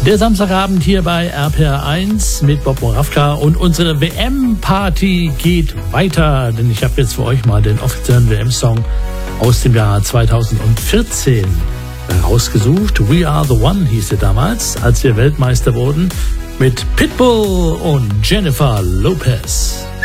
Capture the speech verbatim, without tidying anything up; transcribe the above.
Der Samstagabend hier bei R P R eins mit Bob Moravka und unsere W M-Party geht weiter, denn ich habe jetzt für euch mal den offiziellen W M-Song aus dem Jahr zweitausendvierzehn rausgesucht. We Are The One hieß er damals, als wir Weltmeister wurden, mit Pitbull und Jennifer Lopez.